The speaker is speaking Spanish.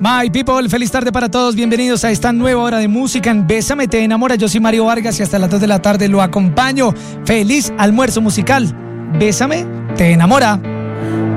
My people, feliz tarde para todos. Bienvenidos a esta nueva hora de música en Bésame, te enamora. Yo soy Mario Vargas y hasta las 2 de la tarde lo acompaño. Feliz almuerzo musical. Bésame, te enamora.